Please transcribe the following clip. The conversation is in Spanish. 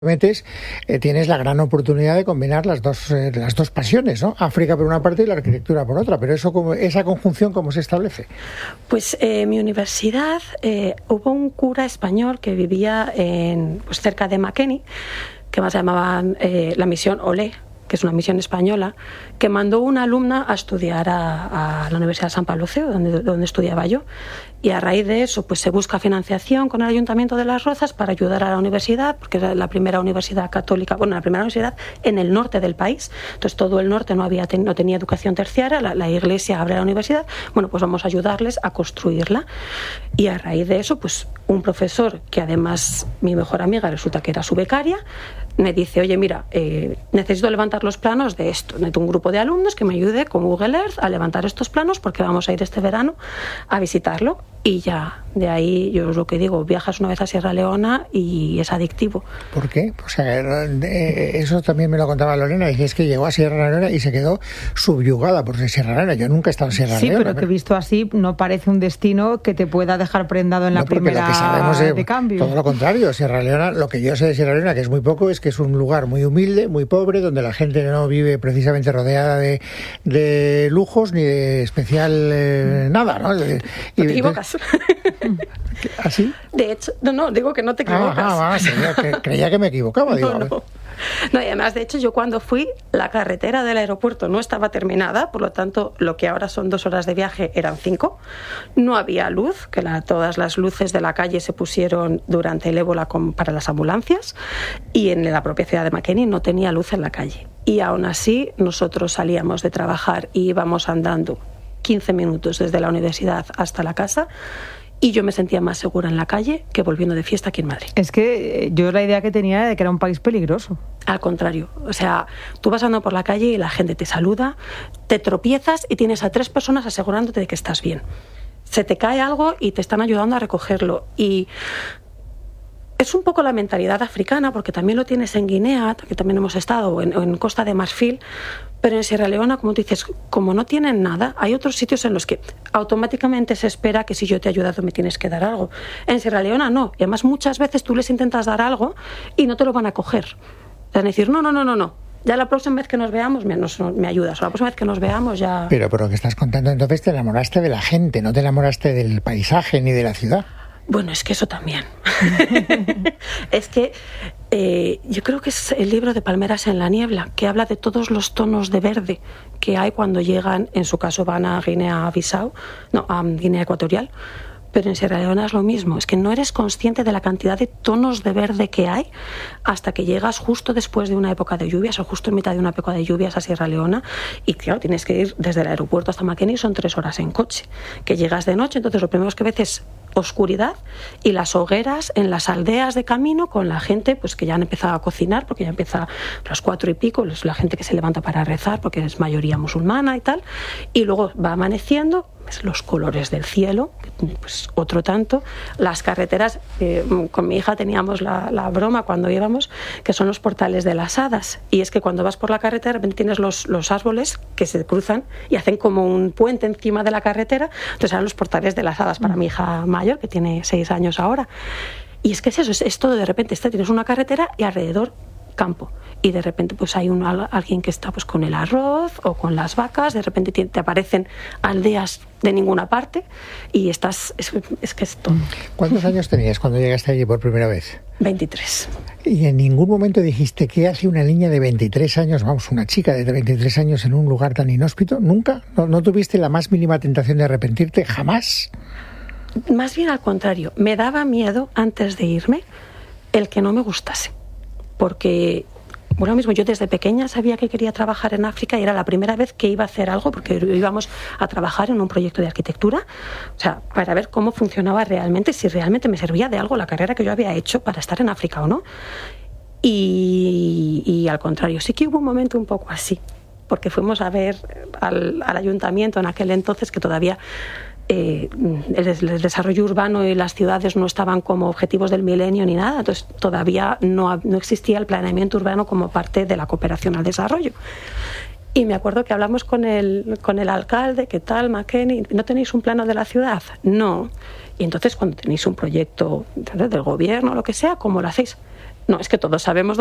metes, tienes la gran oportunidad de combinar las dos pasiones, ¿no? África por una parte y la arquitectura por otra, pero esa conjunción, ¿cómo se establece? Pues mi universidad, hubo un cura español que vivía cerca de Makeni, que más llamaban la misión Olé, que es una misión española, que mandó una alumna a estudiar a la Universidad de San Pablo CEU, donde estudiaba yo. Y a raíz de eso pues se busca financiación con el Ayuntamiento de Las Rozas para ayudar a la universidad, porque era la primera universidad católica, la primera universidad en el norte del país. Entonces todo el norte no tenía educación terciaria, la Iglesia abre la universidad, pues vamos a ayudarles a construirla. Y a raíz de eso, pues un profesor, que además mi mejor amiga resulta que era su becaria, me dice, oye, mira, necesito levantar los planos de esto. Necesito un grupo de alumnos que me ayude con Google Earth a levantar estos planos porque vamos a ir este verano a visitarlo. Y ya, de ahí yo es lo que digo, viajas una vez a Sierra Leona y es adictivo. ¿Por qué? O sea, eso también me lo contaba Lorena, y es que llegó a Sierra Leona y se quedó subyugada por Sierra Leona. Yo nunca he estado en Sierra Leona. Sí, pero que visto así no parece un destino que te pueda dejar prendado en la primera lo que sabemos de cambio. Todo lo contrario, Sierra Leona, lo que yo sé de Sierra Leona, que es muy poco, es que es un lugar muy humilde, muy pobre, donde la gente no vive precisamente rodeada de lujos ni de especial nada, ¿no? Te equivocas. ¿Así? De hecho, no, digo que no te equivocas. Creía que me equivocaba. Digo, No, y además, de hecho, yo cuando fui, la carretera del aeropuerto no estaba terminada, por lo tanto, lo que ahora son 2 horas de viaje eran 5. No había luz, que todas las luces de la calle se pusieron durante el ébola para las ambulancias, y en la propia ciudad de Makeni no tenía luz en la calle. Y aún así, nosotros salíamos de trabajar y íbamos andando 15 minutos desde la universidad hasta la casa, y yo me sentía más segura en la calle que volviendo de fiesta aquí en Madrid. Es que yo la idea que tenía era de que era un país peligroso. Al contrario, o sea, tú vas andando por la calle y la gente te saluda, te tropiezas y tienes a 3 personas asegurándote de que estás bien. Se te cae algo y te están ayudando a recogerlo. Y es un poco la mentalidad africana, porque también lo tienes en Guinea, que también hemos estado, o en Costa de Marfil, pero en Sierra Leona, como tú dices, como no tienen nada, hay otros sitios en los que automáticamente se espera que si yo te he ayudado me tienes que dar algo. En Sierra Leona no, y además muchas veces tú les intentas dar algo y no te lo van a coger. Van a decir, no. Ya la próxima vez que nos veamos me ayudas, o la próxima vez que nos veamos ya... Pero por lo que estás contando, entonces te enamoraste de la gente, no te enamoraste del paisaje ni de la ciudad. Bueno, es que eso también. Es que yo creo que es el libro de Palmeras en la niebla, que habla de todos los tonos de verde que hay cuando llegan, en su caso van a Guinea-Bissau, a Guinea Ecuatorial, pero en Sierra Leona es lo mismo, es que no eres consciente de la cantidad de tonos de verde que hay hasta que llegas justo después de una época de lluvias o justo en mitad de una época de lluvias a Sierra Leona, y claro, tienes que ir desde el aeropuerto hasta Makeni, son 3 horas en coche, que llegas de noche, entonces lo primero que ves es oscuridad y las hogueras en las aldeas de camino con la gente pues que ya han empezado a cocinar, porque ya empieza a las 4 y pico, la gente que se levanta para rezar porque es mayoría musulmana y tal, y luego va amaneciendo, los colores del cielo, pues otro tanto, las carreteras, con mi hija teníamos la broma cuando íbamos, que son los portales de las hadas, y es que cuando vas por la carretera de repente tienes los árboles que se cruzan y hacen como un puente encima de la carretera, entonces eran los portales de las hadas para mi hija mayor, que tiene 6 años ahora. Y es que es eso, es todo, de repente tienes una carretera y alrededor campo, y de repente pues hay alguien que está pues con el arroz o con las vacas, de repente te aparecen aldeas de ninguna parte y es que es todo. ¿Cuántos años tenías cuando llegaste allí por primera vez? 23. ¿Y en ningún momento dijiste qué hace una niña de 23 años, una chica de 23 años en un lugar tan inhóspito? ¿Nunca? ¿No tuviste la más mínima tentación de arrepentirte? ¿Jamás? Más bien al contrario, me daba miedo antes de irme el que no me gustase, porque bueno, mismo yo desde pequeña sabía que quería trabajar en África y era la primera vez que iba a hacer algo, porque íbamos a trabajar en un proyecto de arquitectura, o sea, para ver cómo funcionaba realmente, si realmente me servía de algo la carrera que yo había hecho para estar en África o no. Y al contrario, sí que hubo un momento un poco así, porque fuimos a ver al ayuntamiento en aquel entonces, que todavía el desarrollo urbano y las ciudades no estaban como objetivos del milenio ni nada, entonces todavía no existía el planeamiento urbano como parte de la cooperación al desarrollo. Y me acuerdo que hablamos con el alcalde, ¿qué tal, Makeni? ¿No tenéis un plano de la ciudad? No. Y entonces cuando tenéis un proyecto del gobierno o lo que sea, ¿cómo lo hacéis? No, es que todos sabemos